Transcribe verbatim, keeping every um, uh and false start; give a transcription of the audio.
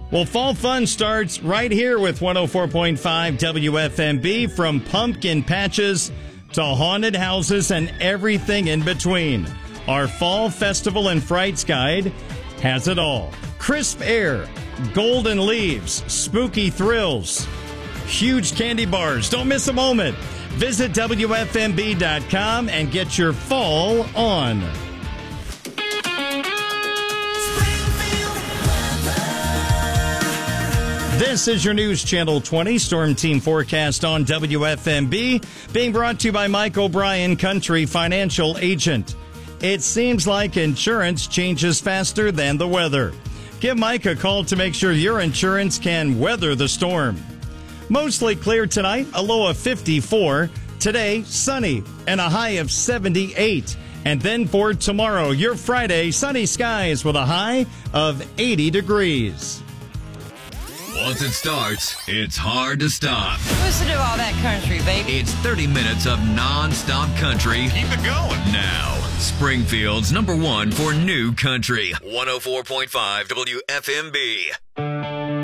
Well, fall fun starts right here with one oh four point five W F M B, from pumpkin patches to haunted houses and everything in between. Our Fall Festival and Frights Guide has it all. Crisp air, golden leaves, spooky thrills, huge candy bars. Don't miss a moment. Visit W F M B dot com and get your fall on. This is your News Channel twenty Storm Team Forecast on W F M B, being brought to you by Mike O'Brien, Country Financial Agent. It seems like insurance changes faster than the weather. Give Mike a call to make sure your insurance can weather the storm. Mostly clear tonight, a low of fifty-four. Today, sunny and a high of seventy-eight. And then for tomorrow, your Friday, sunny skies with a high of eighty degrees. Once it starts, it's hard to stop. Listen to all that country, baby. It's thirty minutes of non-stop country. Keep it going. Now, Springfield's number one for new country. one oh four point five W F M B.